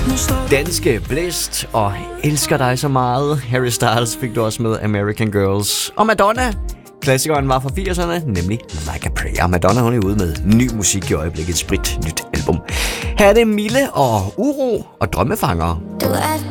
Danske Blæst og Elsker dig så meget. Harry Styles fik du også med American Girls. Og Madonna, klassikeren var fra 80'erne, nemlig Like a Prayer. Madonna, hun er ude med ny musik i øjeblikket, et sprit nyt album. Her er det Mille og Uro og Drømmefanger. Du er